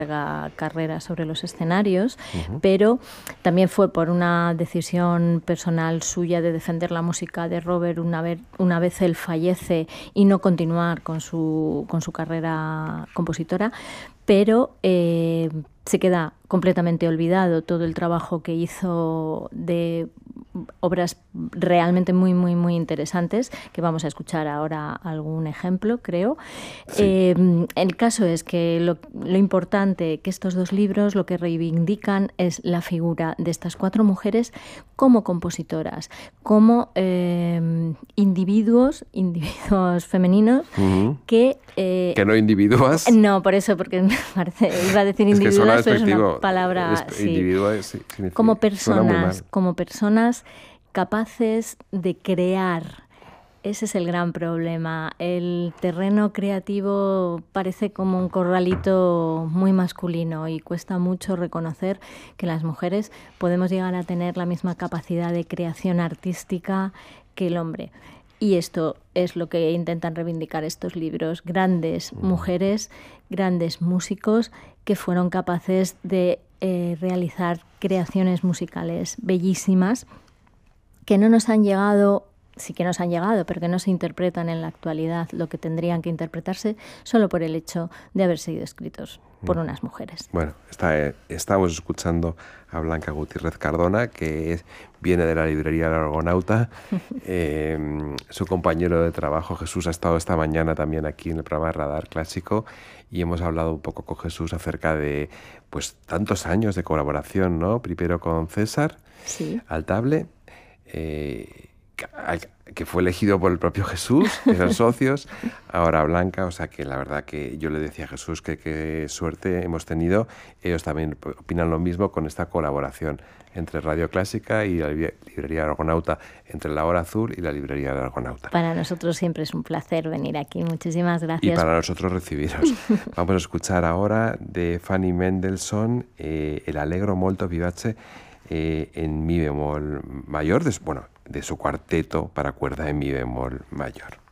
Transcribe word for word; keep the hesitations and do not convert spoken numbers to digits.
carrera sobre los escenarios, uh-huh. pero también fue por una decisión personal suya de defender la música de Robert una vez, una vez él fallece y no continuar con su, con su carrera compositora, pero eh, se queda completamente olvidado todo el trabajo que hizo de obras realmente muy, muy, muy interesantes, que vamos a escuchar ahora algún ejemplo, creo. Sí. Eh, el caso es que lo, lo importante que estos dos libros lo que reivindican es la figura de estas cuatro mujeres como compositoras, como eh, individuos, individuos femeninos, uh-huh. que... Eh, ¿Que no individuas? No, por eso, porque me parece, iba a decir individuos, es pero es una palabra... Es, sí. Individuo es, sí, como personas, como personas capaces de crear. Ese es el gran problema. El terreno creativo parece como un corralito muy masculino y cuesta mucho reconocer que las mujeres podemos llegar a tener la misma capacidad de creación artística que el hombre. Y esto es lo que intentan reivindicar estos libros. Grandes mujeres, grandes músicos que fueron capaces de eh, realizar creaciones musicales bellísimas que no nos han llegado, sí que nos han llegado, pero que no se interpretan en la actualidad lo que tendrían que interpretarse solo por el hecho de haber sido escritos por unas mujeres. Bueno, está, eh, estamos escuchando a Blanca Gutiérrez Cardona, que es, viene de la librería El Argonauta. eh, su compañero de trabajo, Jesús, ha estado esta mañana también aquí en el programa Radar Clásico y hemos hablado un poco con Jesús acerca de pues tantos años de colaboración, ¿no? Primero con César, sí. Altable, eh, que fue elegido por el propio Jesús, que eran socios, ahora Blanca, o sea que la verdad que yo le decía a Jesús que qué suerte hemos tenido, ellos también opinan lo mismo con esta colaboración entre Radio Clásica y la librería Argonauta, entre La Hora Azul y la librería de Argonauta. Para nosotros siempre es un placer venir aquí, muchísimas gracias. Y para nosotros recibiros. Vamos a escuchar ahora de Fanny Mendelssohn eh, el Allegro molto vivace eh, en mi bemol mayor, de, bueno, de su cuarteto para cuerda en mi bemol mayor.